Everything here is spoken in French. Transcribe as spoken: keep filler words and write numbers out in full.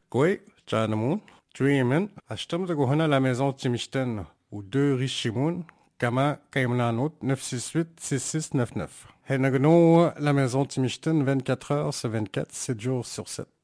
Koi, Chanamun, Dreamin, Ashtam de Gohana la maison Timishten, ou deux Richimoun, Kama Kaimlanot neuf six huit six six neuf neuf. Henagno la maison Timishten vingt-quatre heures sur vingt-quatre, sept jours sur sept.